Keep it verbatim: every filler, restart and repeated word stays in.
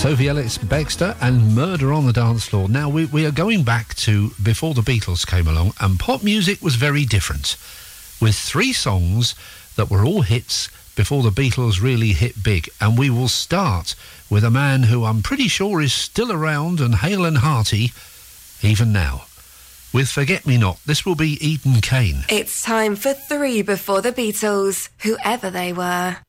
Sophie Ellis-Bextor and Murder on the Dance Floor. Now, we, we are going back to before the Beatles came along, and pop music was very different, with three songs that were all hits before the Beatles really hit big. And we will start with a man who I'm pretty sure is still around and hale and hearty even now. With Forget Me Not, this will be Eden Kane. It's time for three before the Beatles, whoever they were.